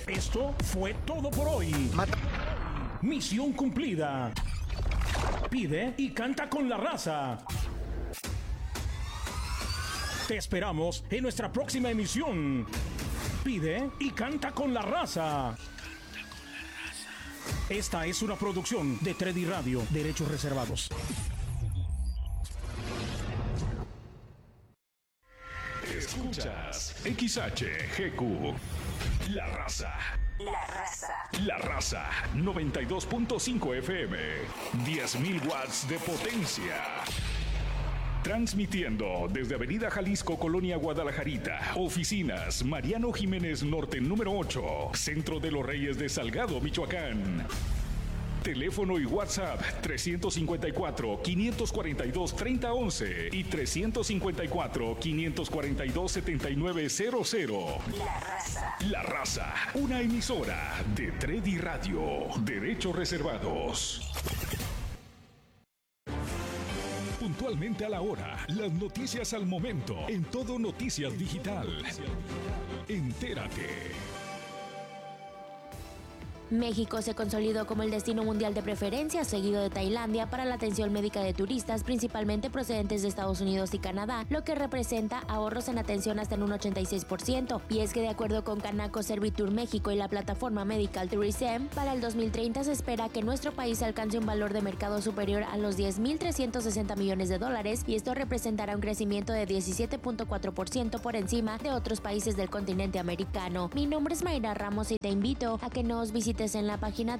Esto fue todo por hoy. Misión cumplida. Pide y canta con la raza. Te esperamos en nuestra próxima emisión. Pide y canta con la raza. Esta es una producción de 3D Radio, derechos reservados. Escuchas XHGQ. La Raza. La Raza. La Raza 92.5 FM. 10.000 watts de potencia. Transmitiendo desde Avenida Jalisco, Colonia Guadalajarita. Oficinas Mariano Jiménez Norte número 8. Centro de los Reyes de Salgado, Michoacán. Teléfono y WhatsApp 354-542-3011 y 354-542-7900. La Raza. La Raza, una emisora de 3D Radio, derechos reservados. Puntualmente a la hora, las noticias al momento, en Todo Noticias Digital. Entérate. México se consolidó como el destino mundial de preferencia, seguido de Tailandia, para la atención médica de turistas, principalmente procedentes de Estados Unidos y Canadá, lo que representa ahorros en atención hasta en un 86%. Y es que de acuerdo con Canaco Servitur México y la plataforma Medical Tourism, para el 2030 se espera que nuestro país alcance un valor de mercado superior a los $10,360 millones, y esto representará un crecimiento de 17.4% por encima de otros países del continente americano. Mi nombre es Mayra Ramos y te invito a que nos visites en la página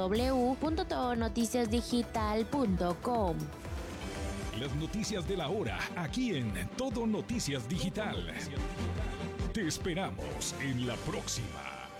www.todonoticiasdigital.com. Las noticias de la hora, aquí en Todo Noticias Digital. Te esperamos en la próxima.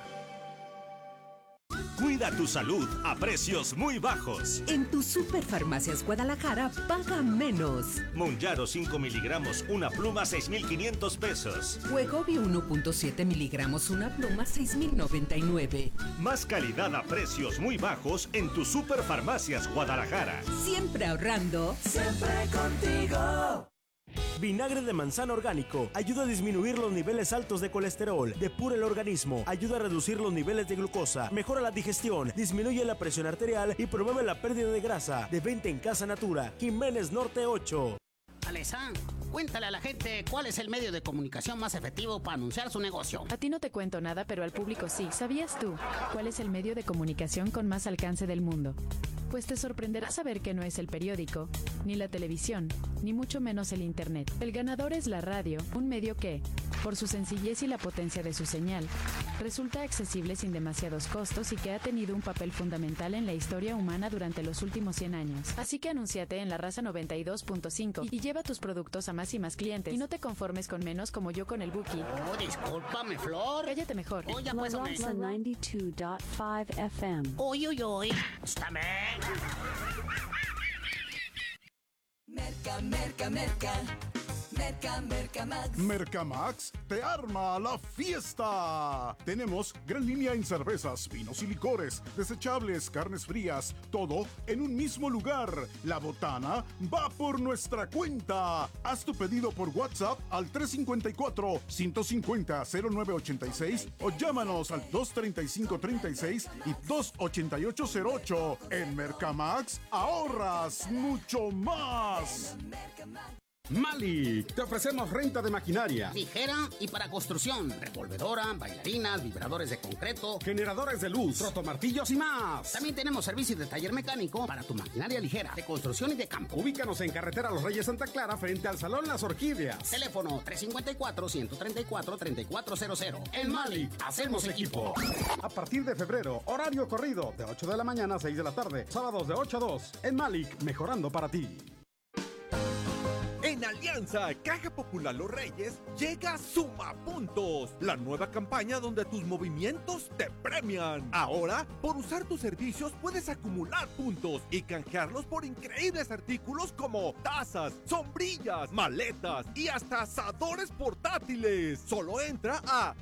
Cuida tu salud a precios muy bajos. En tu Superfarmacias Guadalajara paga menos. Monjaro 5 miligramos, una pluma, 6,500 pesos. Wegovy 1.7 miligramos, una pluma, 6,099. Más calidad a precios muy bajos en tu Superfarmacias Guadalajara. Siempre ahorrando. Siempre contigo. Vinagre de manzana orgánico ayuda a disminuir los niveles altos de colesterol, depura el organismo, ayuda a reducir los niveles de glucosa, mejora la digestión, disminuye la presión arterial y promueve la pérdida de grasa. De venta en Casa Natura, Jiménez Norte 8. Alessandra, cuéntale a la gente cuál es el medio de comunicación más efectivo para anunciar su negocio. A ti no te cuento nada, pero al público sí. ¿Sabías tú cuál es el medio de comunicación con más alcance del mundo? Pues te sorprenderá saber que no es el periódico, ni la televisión, ni mucho menos el internet. El ganador es la radio, un medio que, por su sencillez y la potencia de su señal, resulta accesible sin demasiados costos y que ha tenido un papel fundamental en la historia humana durante los últimos 100 años. Así que anúnciate en La Raza 92.5 y lleva tus productos a más y más clientes. Y no te conformes con menos como yo con el Buki. Oh, discúlpame, Flor. Cállate mejor. Oh, ya pues, La Raza 92.5 FM. Uy, uy, uy. Estáme. Merca, merca, merca. Merca, Merca Max. Mercamax te arma la fiesta. Tenemos gran línea en cervezas, vinos y licores, desechables, carnes frías, todo en un mismo lugar. La botana va por nuestra cuenta. Haz tu pedido por WhatsApp al 354-150-0986 o llámanos al 235-36 y 288-08. En Mercamax ahorras mucho más. Malik, te ofrecemos renta de maquinaria ligera y para construcción, revolvedora, bailarinas, vibradores de concreto, generadores de luz, rotomartillos y más. También tenemos servicios de taller mecánico para tu maquinaria ligera, de construcción y de campo. Ubícanos en carretera Los Reyes Santa Clara frente al Salón Las Orquídeas. Teléfono 354-134-3400. En Malik, hacemos equipo. A partir de febrero, horario corrido, de 8 de la mañana a 6 de la tarde, sábados de 8 a 2. En Malik, mejorando para ti. En Alianza Caja Popular Los Reyes llega Suma Puntos, la nueva campaña donde tus movimientos te premian. Ahora, por usar tus servicios puedes acumular puntos y canjearlos por increíbles artículos como tazas, sombrillas, maletas y hasta asadores portátiles. Solo entra a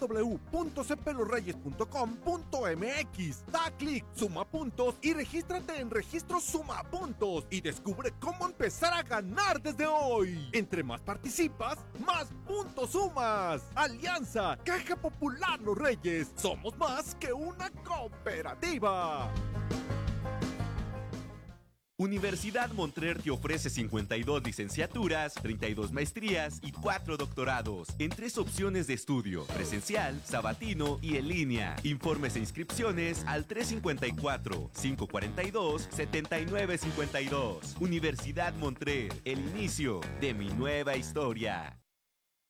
www.cplorreyes.com.mx, da clic, suma puntos y regístrate en Registro Suma Puntos y descubre cómo empezar a ganar desde hoy. Entre más participas, más puntos sumas. Alianza Caja Popular Los Reyes. Somos más que una cooperativa. Universidad Montclair te ofrece 52 licenciaturas, 32 maestrías y 4 doctorados en 3 opciones de estudio: presencial, sabatino y en línea. Informes e inscripciones al 354-542-7952. Universidad Montclair, el inicio de mi nueva historia.